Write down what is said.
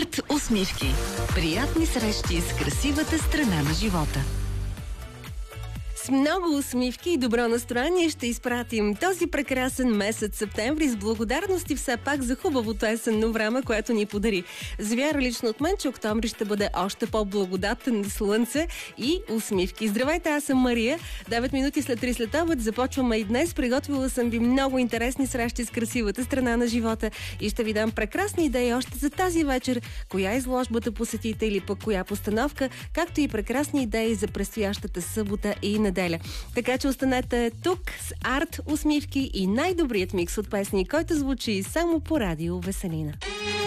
Арт усмивки. Приятни срещи с красивата страна на живота. С много усмивки и добро настроение ще изпратим този прекрасен месец септември с благодарности все пак за хубавото есенно време, което ни подари. Завяра лично от мен, че октомври ще бъде още по-благодатен слънце и усмивки. Здравейте, аз съм Мария. 9 минути след 3 след обед започваме и днес. Приготвила съм ви много интересни срещи с красивата страна на живота и ще ви дам прекрасни идеи още за тази вечер, коя изложбата посетите или пък коя постановка, както и прекрасни идеи за предстоящата събота и неделя. Така че останете тук с арт усмивки и най-добрият микс от песни, който звучи само по радио Веселина.